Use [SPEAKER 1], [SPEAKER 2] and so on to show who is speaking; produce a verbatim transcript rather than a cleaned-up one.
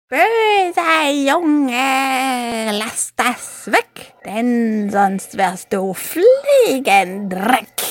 [SPEAKER 1] Böser Junge, lass das weg, denn sonst wirst du fliegen, Dreck.